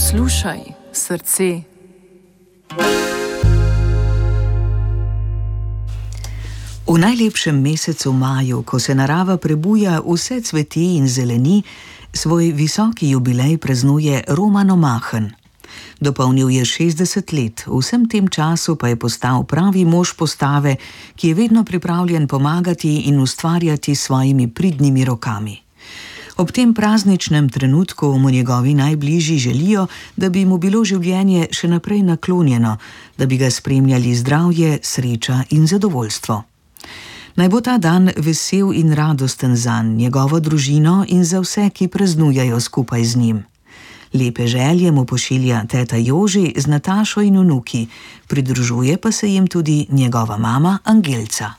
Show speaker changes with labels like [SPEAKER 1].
[SPEAKER 1] Poslušaj, srce.
[SPEAKER 2] V najlepšem mesecu maju, ko se narava prebuja, vse cveti in zeleni, svoj visoki jubilej praznuje Roman Omahen. Dopolnil je 60 let, v vsem tem času pa je postal pravi mož postave, ki je vedno pripravljen pomagati in ustvarjati s svojimi pridnimi rokami. Ob tem prazničnem trenutku mu njegovi najbližji želijo, da bi mu bilo življenje še naprej naklonjeno, da bi ga spremljali zdravje, sreča in zadovoljstvo. Naj bo ta dan vesel in radosten zanj, njegovo družino in za vse, ki praznujejo skupaj z njim. Lepe želje mu pošilja teta Joži z Natašo in vnuki, pridružuje pa se jim tudi njegova mama Angelca.